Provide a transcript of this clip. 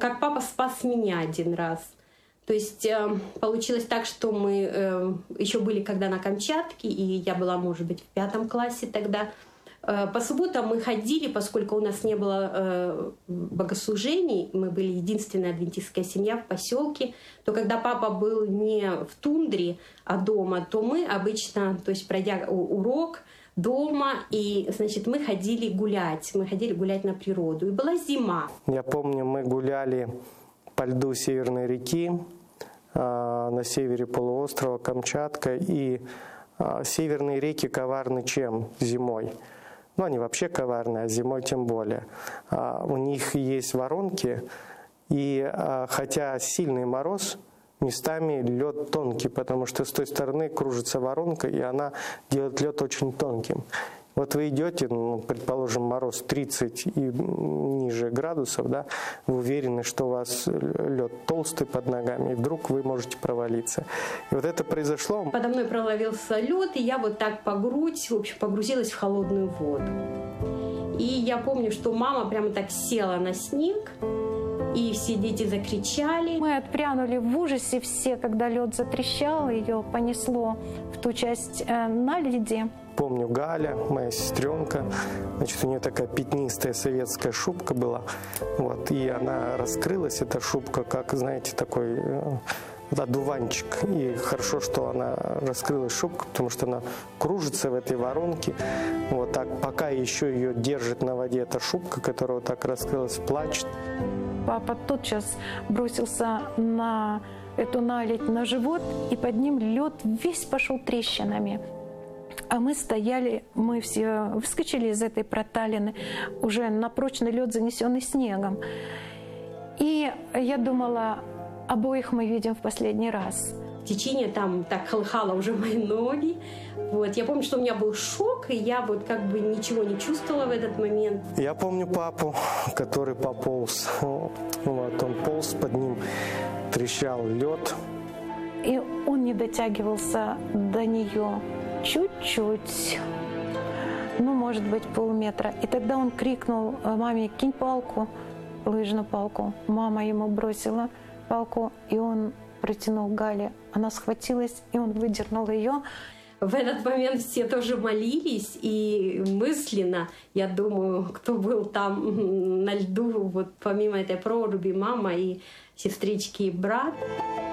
как папа спас меня один раз. То есть получилось так, что мы еще были когда на Камчатке, и я была, может быть, в 5 классе тогда. По субботам мы ходили, поскольку у нас не было богослужений, мы были единственная адвентистская семья в поселке, то когда папа был не в тундре, а дома, то мы обычно, то есть пройдя урок дома, и, значит, мы ходили гулять на природу. И была зима. Я помню, мы гуляли по льду Северной реки на севере полуострова Камчатка, и северные реки коварны чем зимой? Ну, они вообще коварные, а зимой тем более. У них есть воронки, и хотя сильный мороз, местами лед тонкий, потому что с той стороны кружится воронка, и она делает лед очень тонким. Вот вы идете, ну, предположим, мороз 30 и ниже градусов, да, вы уверены, что у вас лед толстый под ногами, и вдруг вы можете провалиться. И вот это произошло. Подо мной проловился лед, и я вот так по грудь, в общем, погрузилась в холодную воду. И я помню, что мама прямо так села на снег, и все дети закричали. Мы отпрянули в ужасе все, когда лед затрещал, ее понесло в ту часть на льде. Помню, Галя, моя сестренка, значит, у нее такая пятнистая советская шубка была, вот, и она раскрылась, эта шубка, как, знаете, такой одуванчик, и хорошо, что она раскрылась, шубка, потому что она кружится в этой воронке, вот так, пока еще ее держит на воде эта шубка, которая вот так раскрылась, плачет. Папа тотчас бросился на эту наледь на живот, и под ним лед весь пошел трещинами. А мы стояли, мы все выскочили из этой проталины уже на прочный лед, занесенный снегом. И я думала, обоих мы видим в последний раз. Течение там так колыхало уже мои ноги. Вот. Я помню, что у меня был шок, и я вот как бы ничего не чувствовала в этот момент. Я помню папу, который пополз. Вот, он полз, под ним трещал лед. И он не дотягивался до нее. Чуть-чуть, ну, может быть, полметра. И тогда он крикнул маме: кинь палку, лыжную палку. Мама ему бросила палку, и он протянул Гале. Она схватилась, и он выдернул ее. В этот момент все тоже молились, и мысленно, я думаю, кто был там на льду, вот помимо этой проруби, мама и сестрички и брат.